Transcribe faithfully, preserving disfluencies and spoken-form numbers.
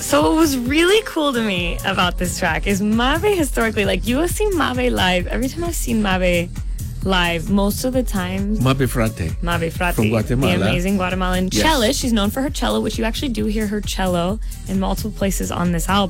So what was really cool to me about this track is Mabe historically, like you have seen Mabe live. Every time I've seen Mabe live, most of the time, Mabe Frate. Mabe Frate, From Guatemala. the amazing Guatemalan Yes. cellist. She's known for her cello, which you actually do hear her cello in multiple places on this album.